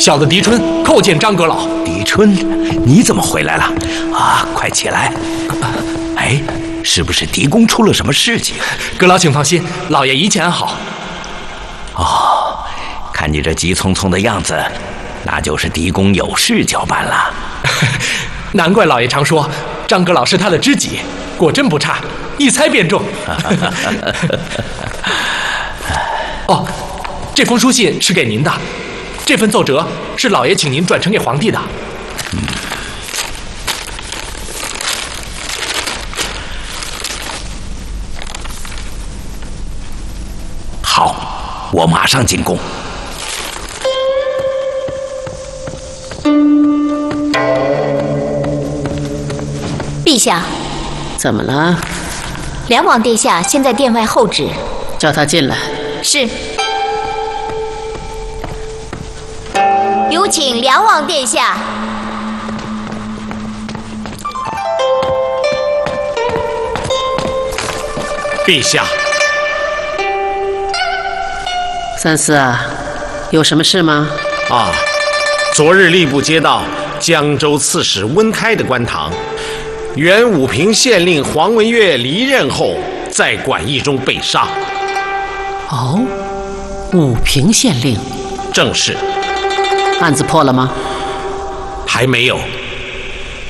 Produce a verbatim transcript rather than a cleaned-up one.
小的狄春叩见张阁老。 狄春，你怎么回来了？啊，快起来！哎，是不是狄公出了什么事情？ 阁老请放心，老爷一切安好。 哦，看你这急匆匆的样子，那就是狄公有事交办了。 难怪老爷常说张阁老是他的知己，果真不差，一猜便中。哦，这封书信是给您的，这份奏折是老爷请您转呈给皇帝的。 嗯，好，我马上进宫。 陛下， 怎么了？ 梁王殿下现在殿外候旨， 叫他进来。 是。有请梁王殿下。 陛下， 三思啊，有什么事吗？ 啊，昨日吏部接到江州刺史温开的官堂，原武平县令黄文岳离任后，在馆驿中被杀。 哦，武平县令， 正是。 案子破了吗？ 还没有。